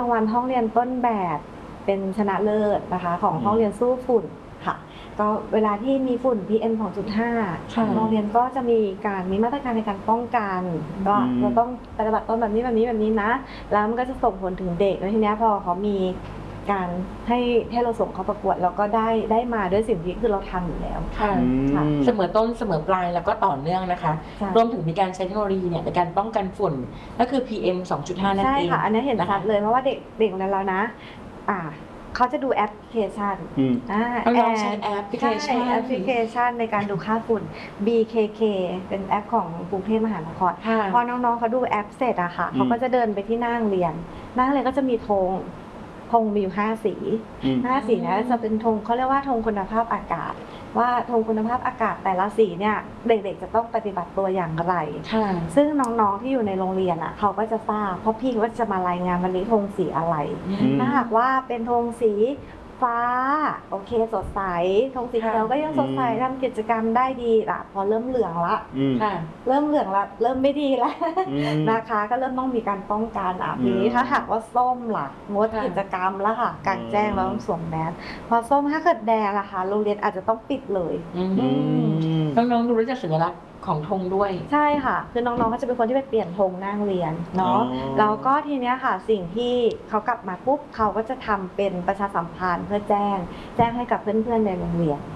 างวัลห้องเรียนต้นแบบเป็นชนะเลิศนะคะของห้องเรียนสู้ฝุ่นค่ะก็เวลาที่มีฝุ่น PM 2.5 โรงเรียนก็จะมีมาตรการในการป้องกันว่าเราต้องปฏิบัติตนแบบนี้นะแล้วมันก็จะส่งผลถึงเด็กแล้วทีนี้พอเขามีการให้เราส่งเขาประกวดเราก็ได้มาด้วยสิ่งที่คือเราทำอยู่แล้วค่ะเสมอต้นเสมอปลายแล้วก็ต่อเนื่องนะคะรวมถึงมีการใช้เทคโนโลยีเนี่ยในการป้องกันฝุ่นก็คือ PM 2.5 นั่นเองใช่ค่ะอันนี้เห็นชัดเลยเพราะว่าเด็กของเรานะเขาจะดูแอปพลิเคชันเราใช้แอปพลิเคชันในการดูค่าฝุ่น BKK เป็นแอปของกรุงเทพมหานครพอน้องๆเขาดูแอปเสร็จอะค่ะเขาก็จะเดินไปที่หน้าโรงเรียนก็จะมีธงมีอยู่5 สีนะจะเป็นธงเขาเรียกว่าธงคุณภาพอากาศว่าธงคุณภาพอากาศแต่ละสีเนี่ยเด็กๆจะต้องปฏิบัติตัวอย่างไรซึ่งน้องๆที่อยู่ในโรงเรียนเขาก็จะทราบเพราะพี่ก็จะมารายงานวันนี้ธงสีอะไรถ้าหากว่าเป็นธงสีฟ้าโอเคสดใสธงสีเขียวก็ยังสดใสทำกิจกรรมได้ดีละพอเริ่มเหลืองละเริ่มเหลืองละเริ่มไม่ดีแล้วนะคะก็เริ่มต้องมีการป้องกันทีนี้ถ้าหากว่าส้มล่ะงดกิจกรรมแล้วค่ะกลางแจ้งแล้วต้องสวมแมสพอส้มถ้าเกิดแดงล่ะค่ะโรงเรียนอาจจะต้องปิดเลยน้องๆดูรู้จักสัญลักษณ์ของธงด้วยใช่ค่ะคือน้องๆก็จะเป็นคนที่ไปเปลี่ยนธงหน้าโรงเรียนเนาะแล้วก็ทีเนี้ยค่ะสิ่งที่เขากลับมาปุ๊บเขาก็จะทำเป็นประชาสัมพันธ์เพื่อแจ้งให้กับเพื่อนๆในโรงเรียน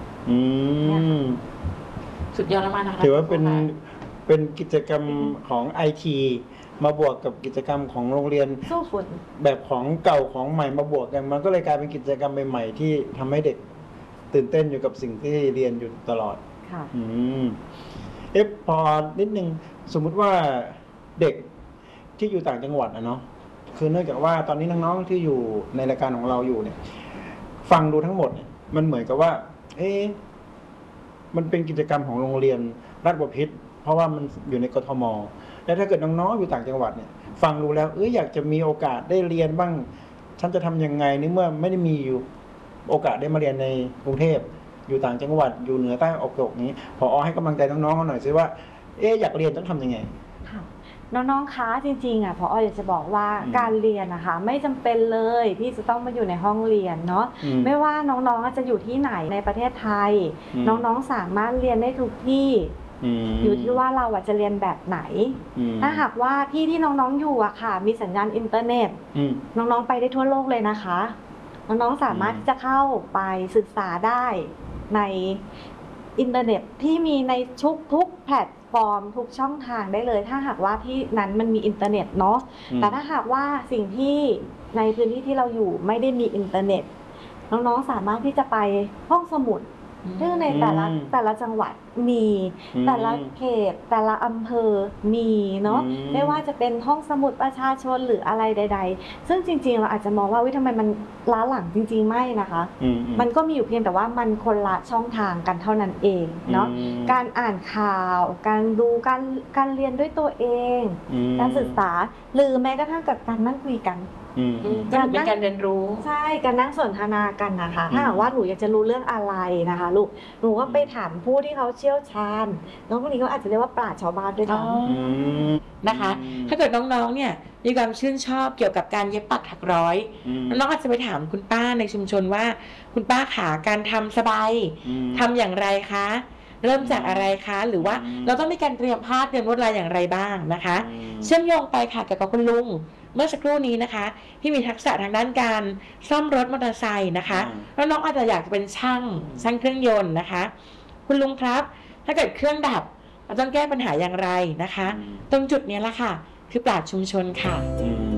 สุดยอดมากนะคะถือว่าเป็นกิจกรรมของ IT มาบวกกับกิจกรรมของโรงเรียนสู้ฝุ่นแบบของเก่าของใหม่มาบวกกันมันก็เลยกลายเป็นกิจกรรมใหม่ๆที่ทำให้เด็กตื่นเต้นอยู่กับสิ่งที่เรียนอยู่ตลอดค่ะพอนิดนึงสมมุติว่าเด็กที่อยู่ต่างจังหวัดเนาะคือเนื่องจากว่าตอนนี้น้องๆที่อยู่ในรายการของเราอยู่เนี่ยฟังดูทั้งหมดเนี่ยมันเหมือนกับว่ามันเป็นกิจกรรมของโรงเรียนราชบพิตรเพราะว่ามันอยู่ในกทมแล้วถ้าเกิดน้องๆอยู่ต่างจังหวัดเนี่ยฟังดูแล้วอยากจะมีโอกาสได้เรียนบ้างฉันจะทำยังไงนี่เมื่อไม่ได้มีอยู่โอกาสได้มาเรียนในกรุงเทพอยู่ต่างจังหวัดอยู่เหนือใต้ออกตกนี้พอให้กำลังใจน้องๆหน่อยสิว่าอยากเรียนต้องทำยังไงน้องๆคะจริงๆพออยากจะบอกว่าการเรียนนะคะไม่จำเป็นเลยที่จะต้องมาอยู่ในห้องเรียนเนาะไม่ว่าน้องๆจะอยู่ที่ไหนในประเทศไทยน้องๆสามารถเรียนได้ทุกที่อยู่ที่ว่าเราจะเรียนแบบไหนถ้าหากว่าที่น้องๆอยู่ค่ะมีสัญญาณอินเทอร์เน็ตน้องๆไปได้ทั่วโลกเลยนะคะน้องๆสามารถที่จะเข้าไปศึกษาได้ในอินเทอร์เน็ตที่มีในทุกแพลตฟอร์มทุกช่องทางได้เลยถ้าหากว่าที่นั้นมันมีอินเทอร์เน็ตเนาะแต่ถ้าหากว่าสิ่งที่ในพื้นที่ที่เราอยู่ไม่ได้มีอินเทอร์เน็ตน้องๆสามารถที่จะไปห้องสมุดซึ่งในแต่ละจังหวัดมีแต่ละเขตแต่ละอำเภอมีเนาะไม่ว่าจะเป็นห้องสมุดประชาชนหรืออะไรใดๆซึ่งจริงๆเราอาจจะมองว่าทำไมมันล้าหลังจริงๆไม่นะคะมันก็มีอยู่เพียงแต่ว่ามันคนละช่องทางกันเท่านั้นเองเนาะการอ่านข่าวการดูการเรียนด้วยตัวเองการศึกษาหรือแม้กระทั่งกับการนั่งคุยกันก็เป็นการเรียนรู้ใช่การนั่งสนทนากันนะคะถ้าหากว่าหนูอยากจะรู้เรื่องอะไรนะคะลูกหนูก็ไปถามผู้ที่เขาเชี่ยวชาญน้องคนนี้ก็อาจจะเรียกว่าปราชญ์ชาวบ้านด้วยนะนะคะถ้าเกิดน้องๆเนี่ยมีความชื่นชอบเกี่ยวกับการเย็บปักถักร้อยน้องอาจจะไปถามคุณป้าในชุมชนว่าคุณป้าขาการทำสบายทำอย่างไรคะเริ่มจากอะไรคะหรือว่าเราต้องมีการเตรียมผ้าเตรียมลวดลายอย่างไรบ้างนะคะเชื่อมโยงไปค่ะกับคุณลุงเมื่อสักครู่นี้นะคะที่มีทักษะทางด้านการซ่อมรถมอเตอร์ไซค์นะคะแล้วน้องอาจจะอยากจะเป็นช่างเครื่องยนต์นะคะคุณลุงครับถ้าเกิดเครื่องดับเราต้องแก้ปัญหาอย่างไรนะคะตรงจุดนี้แหละค่ะคือปราชญ์ชุมชนค่ะ